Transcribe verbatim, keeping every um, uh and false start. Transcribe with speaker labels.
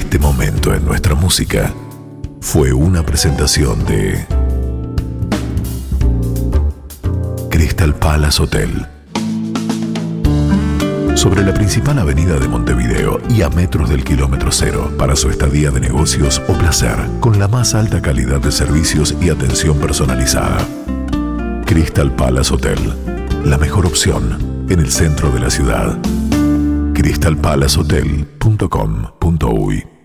Speaker 1: Este momento en nuestra música fue una presentación de Crystal Palace Hotel. Sobre la principal avenida de Montevideo y a metros del kilómetro cero, para su estadía de negocios o placer, con la más alta calidad de servicios y atención personalizada. Crystal Palace Hotel, la mejor opción en el centro de la ciudad. crystal palace hotel punto com punto uy